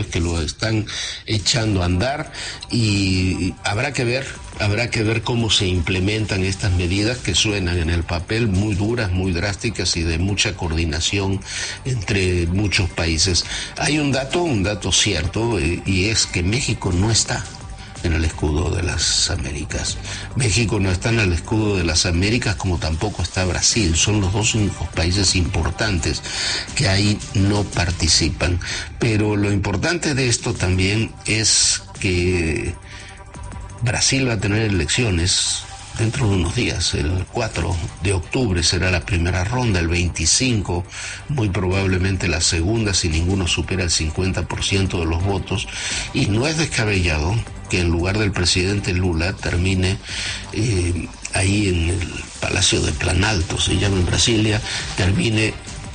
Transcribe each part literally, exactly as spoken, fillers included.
que lo están echando a andar y habrá que ver, habrá que ver cómo se implementan estas medidas que suenan en el papel muy duras, muy drásticas y de mucha coordinación entre muchos países. Hay un dato, un dato cierto, y es que México no está en el escudo de las Américas. México no está en el escudo de las Américas, como tampoco está Brasil. Son los dos únicos países importantes que ahí no participan. Pero lo importante de esto también es que Brasil va a tener elecciones dentro de unos días. El cuatro de octubre será la primera ronda, el veinticinco muy probablemente la segunda, si ninguno supera el cincuenta por ciento de los votos, y no es descabellado que en lugar del presidente Lula termine eh, ahí en el Palacio de Planalto, se llama en Brasilia, termine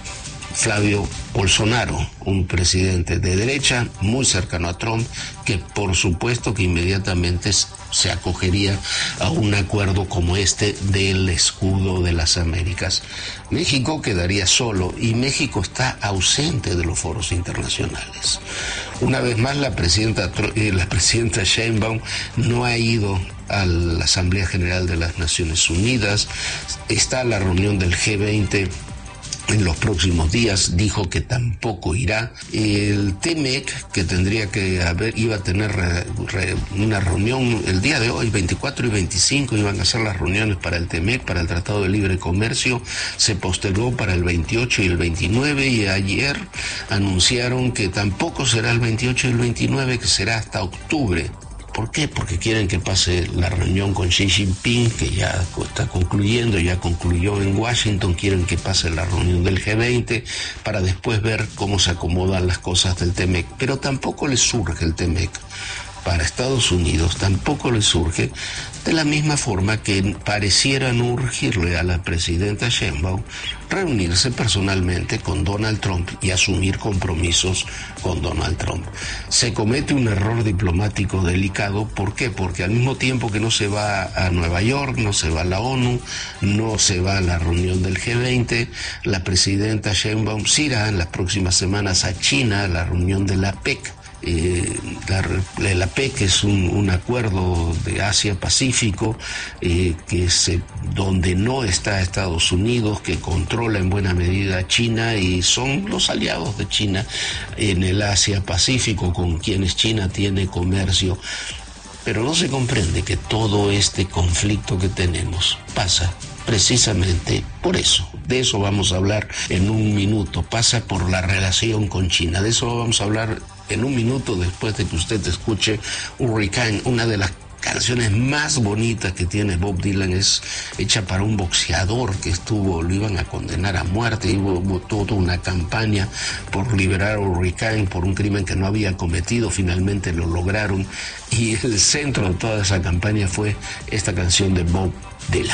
Flavio Bolsonaro, un presidente de derecha muy cercano a Trump, que por supuesto que inmediatamente se acogería a un acuerdo como este del escudo de las Américas. México quedaría solo y México está ausente de los foros internacionales. Una vez más, la presidenta, eh, la presidenta Sheinbaum no ha ido a la Asamblea General de las Naciones Unidas, está a la reunión del G veinte en los próximos días, dijo que tampoco irá. El T M E C, que tendría que haber, iba a tener re, re, una reunión el día de hoy, veinticuatro y veinticinco, iban a hacer las reuniones para el T M E C, para el Tratado de Libre Comercio, se postergó para el veintiocho y el veintinueve, y ayer anunciaron que tampoco será el veintiocho y el veintinueve, que será hasta octubre. ¿Por qué? Porque quieren que pase la reunión con Xi Jinping, que ya está concluyendo, ya concluyó en Washington, quieren que pase la reunión del G veinte para después ver cómo se acomodan las cosas del T M E C. Pero tampoco les surge el T M E C para Estados Unidos, tampoco les surge, de la misma forma que pareciera no urgirle a la presidenta Sheinbaum reunirse personalmente con Donald Trump y asumir compromisos con Donald Trump. Se comete un error diplomático delicado. ¿Por qué? Porque al mismo tiempo que no se va a Nueva York, no se va a la ONU, no se va a la reunión del G veinte, la presidenta Sheinbaum sí irá en las próximas semanas a China, a la reunión de la P E C. Eh, la, la P E C es un, un acuerdo de Asia-Pacífico eh, que se, donde no está Estados Unidos, que controla en buena medida China y son los aliados de China en el Asia-Pacífico, con quienes China tiene comercio. Pero no se comprende que todo este conflicto que tenemos pasa precisamente por eso. De eso vamos a hablar en un minuto. Pasa por la relación con China. De eso vamos a hablar en un minuto después de que usted escuche Hurricane, una de las canciones más bonitas que tiene Bob Dylan. Es hecha para un boxeador que estuvo, lo iban a condenar a muerte, y hubo, hubo toda una campaña por liberar a Hurricane por un crimen que no había cometido. Finalmente lo lograron y el centro de toda esa campaña fue esta canción de Bob Dylan.